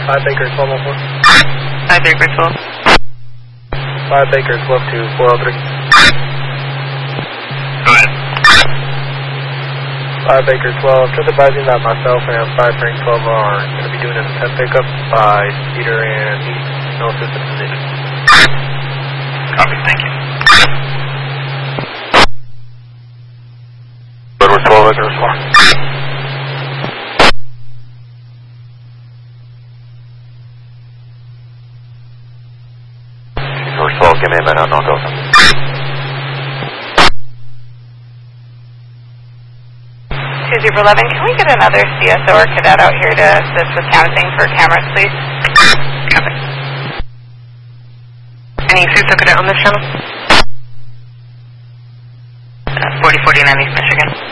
5 Baker 1204. 5 Baker 12. 5 Baker 12 to 403. Go ahead. 5 Baker 12, just advising that myself and 5 Frank 12 are going to be doing an attempt pickup by Cedar and East. No assistance needed. Copy, thank you. Edward 12, I can respond. Edward 12, give me a minute, I'll go. Super 11, can we get another CSO or cadet out here to assist with counting for cameras, please? Copy. Any CSO cadet on this channel? 4049 East Michigan.